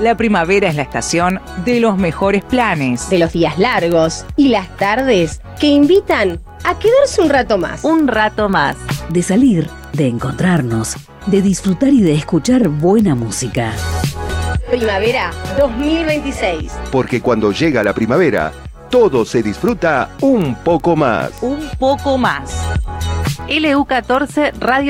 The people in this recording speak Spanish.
La primavera es la estación de los mejores planes. De los días largos y las tardes que invitan a quedarse un rato más. Un rato más. De salir, de encontrarnos, de disfrutar y de escuchar buena música. Primavera 2026. Porque cuando llega la primavera, todo se disfruta un poco más. Un poco más. LU14 Radio